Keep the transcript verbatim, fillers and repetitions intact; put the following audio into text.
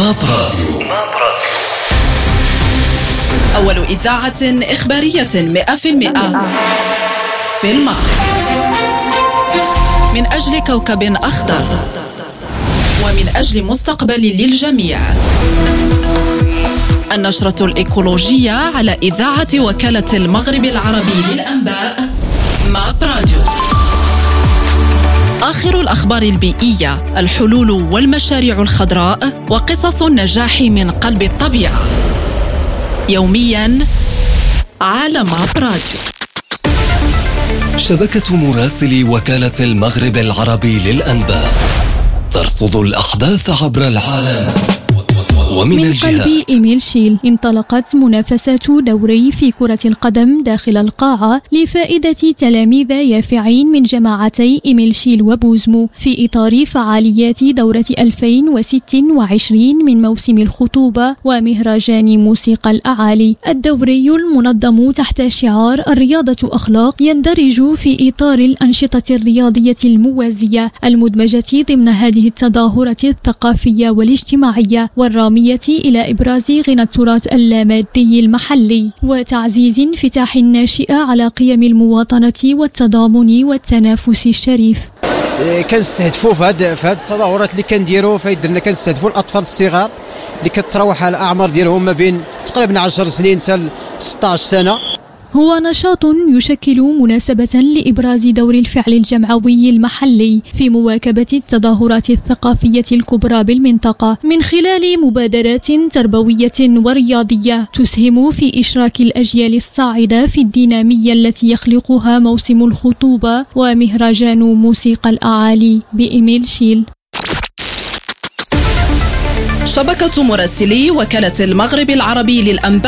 ما براديو. أول إذاعة إخبارية مئة في المئة في المغرب، من أجل كوكب أخضر ومن أجل مستقبل للجميع. النشرة الإيكولوجية على إذاعة وكالة المغرب العربي للأنباء ما براديو. آخر الأخبار البيئية، الحلول والمشاريع الخضراء وقصص النجاح من قلب الطبيعة، يومياً على ما براديو. شبكة مراسلي وكالة المغرب العربي للأنباء ترصد الأحداث عبر العالم ومن من الجهات. قلب إيميل شيل انطلقت منافسات دوري في كرة القدم داخل القاعة لفائدة تلاميذ يافعين من جماعتي إيميل شيل وبوزمو في إطار فعاليات دورة ألفين وستة وعشرين من موسم الخطوبة ومهرجان موسيقى الأعالي. الدوري المنظم تحت شعار الرياضة أخلاق يندرج في إطار الأنشطة الرياضية الموازية المدمجة ضمن هذه التظاهرة الثقافية والاجتماعية والرامية إلى إبراز غنى التراث اللامادي المحلي وتعزيز انفتاح الناشئة على قيم المواطنة والتضامن والتنافس الشريف. كنستهدفوا في هذه في هذه التظاهرات اللي كنديروا فايدرنا كنستهدفوا الأطفال الصغار اللي كتراوح على الأعمار ديالهم ما بين تقريبا عشر سنين حتى ستة عشر سنة. هو نشاط يشكل مناسبة لإبراز دور الفعل الجمعوي المحلي في مواكبة التظاهرات الثقافية الكبرى بالمنطقة من خلال مبادرات تربوية ورياضية تسهم في إشراك الأجيال الصاعدة في الدينامية التي يخلقها موسم الخطوبة ومهرجان موسيقى الأعالي بإيميل شيل. شبكة مراسلي وكالة المغرب العربي للأنباء